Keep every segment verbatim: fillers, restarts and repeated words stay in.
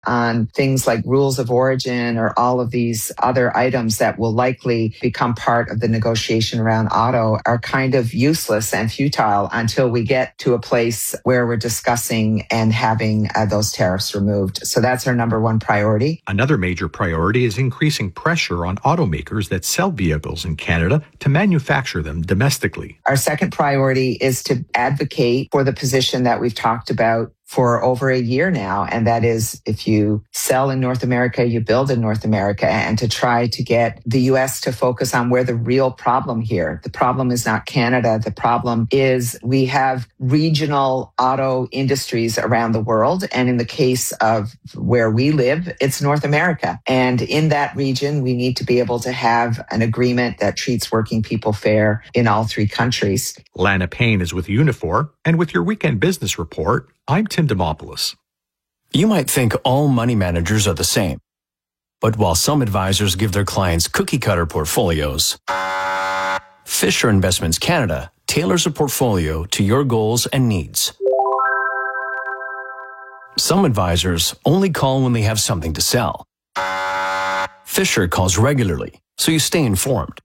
on things like rules of origin or all of these other items that will likely become part of the negotiation around auto are kind of useless and futile until we get to a place where we're discussing and having uh, those tariffs removed. So that's our number one priority. Another major priority is increasing pressure on automakers that sell vehicles in Canada to manufacture them domestically. Our second priority is to advocate for the position that we've talked about for over a year now, and that is if you sell in North America, you build in North America, and to try to get the U S to focus on where the real problem here. The problem is not Canada. The problem is we have regional auto industries around the world, and in the case of where we live, it's North America. And in that region, we need to be able to have an agreement that treats working people fair in all three countries. Lana Payne is with Unifor, and with your Weekend Business Report, I'm Tim Demopoulos. You might think all money managers are the same. But while some advisors give their clients cookie-cutter portfolios, Fisher Investments Canada tailors a portfolio to your goals and needs. Some advisors only call when they have something to sell. Fisher calls regularly, so you stay informed.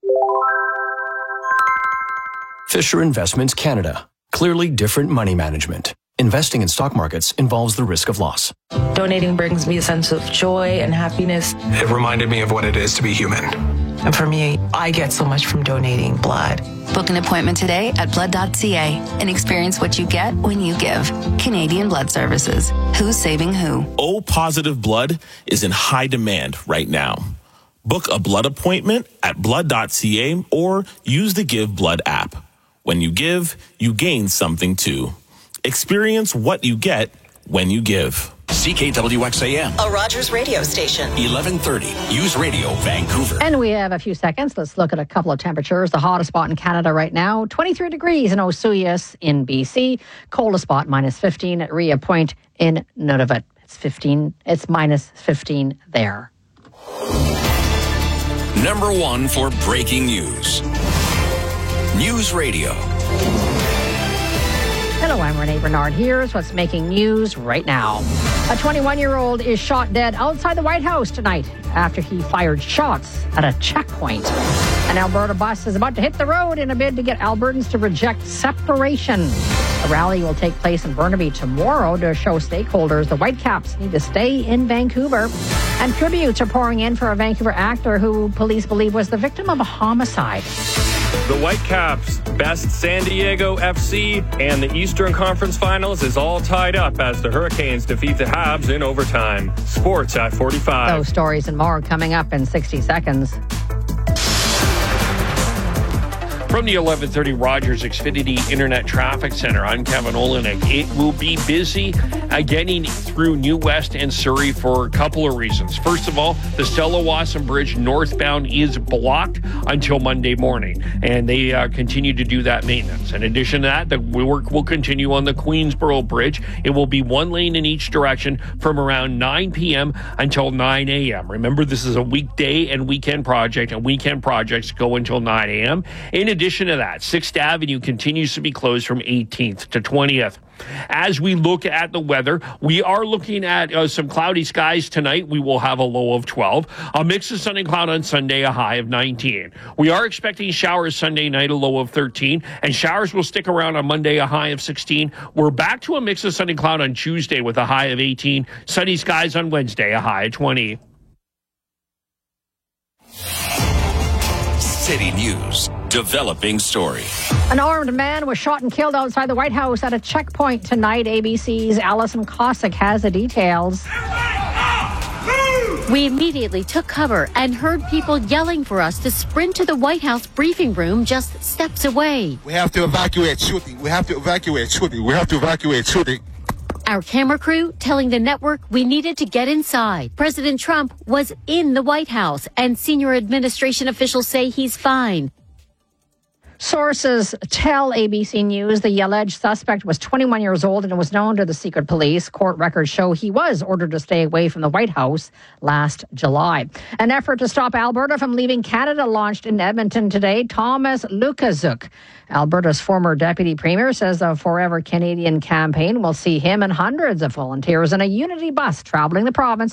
Fisher Investments Canada. Clearly different money management. Investing in stock markets involves the risk of loss. Donating brings me a sense of joy and happiness. It reminded me of what it is to be human. And for me, I get so much from donating blood. Book an appointment today at blood dot c a and experience what you get when you give. Canadian Blood Services. Who's saving who? O-positive blood is in high demand right now. Book a blood appointment at blood dot c a or use the Give Blood app. When you give, you gain something too. Experience what you get when you give. C K W X A M, a Rogers radio station. eleven thirty, News Radio, Vancouver. And we have a few seconds. Let's look at a couple of temperatures. The hottest spot in Canada right now, twenty-three degrees in Osoyoos in B C. Coldest spot, minus fifteen at Ria Point in Nunavut. It's fifteen. It's minus fifteen there. Number one for breaking news. News Radio. Hello, I'm Renee Bernard. Here's what's making news right now. A twenty-one-year-old is shot dead outside the White House tonight after he fired shots at a checkpoint. An Alberta bus is about to hit the road in a bid to get Albertans to reject separation. A rally will take place in Burnaby tomorrow to show stakeholders the Whitecaps need to stay in Vancouver. And tributes are pouring in for a Vancouver actor who police believe was the victim of a homicide. The Whitecaps, best San Diego F C, and the Eastern Conference Finals is all tied up as the Hurricanes defeat the Habs in overtime. Sports at forty-five. Those stories and more coming up in sixty seconds. From the eleven thirty Rogers Xfinity Internet Traffic Center, I'm Kevin Olenek. It will be busy uh, getting through New West and Surrey for a couple of reasons. First of all, the Stella Wasson Bridge northbound is blocked until Monday morning, and they uh, continue to do that maintenance. In addition to that, the work will continue on the Queensboro Bridge. It will be one lane in each direction from around nine p.m. until nine a.m. Remember, this is a weekday and weekend project, and weekend projects go until nine a.m. In addition to that, sixth Avenue continues to be closed from eighteenth to twentieth. As we look at the weather, we are looking at uh, some cloudy skies tonight. We will have a low of twelve. A mix of sun and cloud on Sunday, a high of nineteen. We are expecting showers Sunday night, a low of thirteen. And showers will stick around on Monday, a high of sixteen. We're back to a mix of sun and cloud on Tuesday with a high of eighteen. Sunny skies on Wednesday, a high of twenty. City News. Developing story. An armed man was shot and killed outside the White House at a checkpoint tonight. A B C's Alison Cossack has the details. We immediately took cover and heard people yelling for us to sprint to the White House briefing room just steps away. We have to evacuate shooting. We have to evacuate shooting. We have to evacuate shooting. Our camera crew telling the network we needed to get inside. President Trump was in the White House, and senior administration officials say he's fine. Sources tell A B C News the alleged suspect was twenty-one years old and was known to the secret police. Court records show he was ordered to stay away from the White House last July. An effort to stop Alberta from leaving Canada launched in Edmonton today. Thomas Lukaszuk, Alberta's former deputy premier, says the Forever Canadian campaign will see him and hundreds of volunteers in a unity bus traveling the province